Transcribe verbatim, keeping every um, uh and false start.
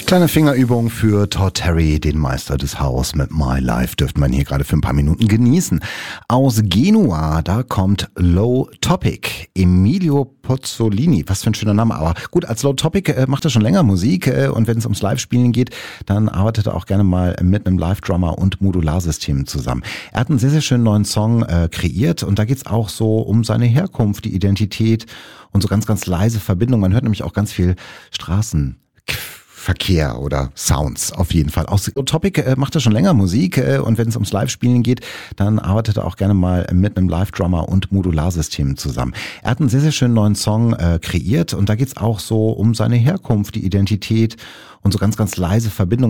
Kleine Fingerübung für Todd Terry, den Meister des House mit My Life, dürfte man hier gerade für ein paar Minuten genießen. Aus Genua, da kommt Low Topic, Emilio Pozzolini, was für ein schöner Name, aber gut, als Low Topic äh, macht er schon länger Musik äh, und wenn es ums Live-Spielen geht, dann arbeitet er auch gerne mal mit einem Live-Drummer und Modularsystem zusammen. Er hat einen sehr, sehr schönen neuen Song äh, kreiert und da geht's auch so um seine Herkunft, die Identität und so ganz, ganz leise Verbindung. Man hört nämlich auch ganz viel Straßen. Verkehr oder Sounds auf jeden Fall. Aus Topic äh, macht er schon länger Musik äh, und wenn es ums Live-Spielen geht, dann arbeitet er auch gerne mal mit einem Live-Drummer und Modularsystem zusammen. Er hat einen sehr, sehr schönen neuen Song äh, kreiert und da geht's auch so um seine Herkunft, die Identität und so ganz, ganz leise Verbindung.